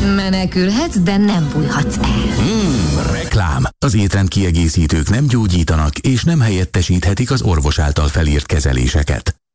Menekülhetsz, de nem bújhatsz el. Reklám. Az étrendkiegészítők nem gyógyítanak és nem helyettesíthetik az orvos által felírt kezeléseket.